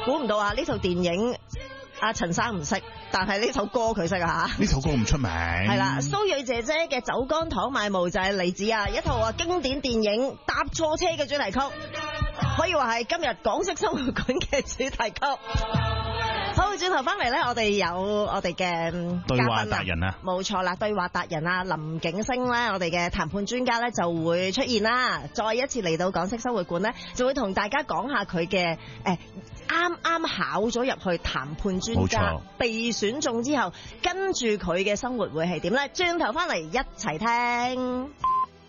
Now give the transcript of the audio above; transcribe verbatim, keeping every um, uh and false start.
估唔到啊！呢套電影阿陳生唔識，但係呢首歌佢識啊吓。 呢首歌咁出名。 係啦，蘇芮姐姐嘅《酒干倘賣無》就係嚟自啊一套啊經典電影《搭錯車》嘅主題曲，可以話係今日港式生活館嘅主題曲。好，轉頭翻嚟咧，我哋有我哋嘅對話達人啊， 冇錯啦，對話達人啊，林景星咧，我哋嘅談判專家咧就會出現啦。再一次嚟到港式生活館咧，就會同大家講下佢嘅誒啱啱考咗入去談判專家，被選中之後，跟住佢嘅生活會係點咧？轉頭翻嚟一齊聽。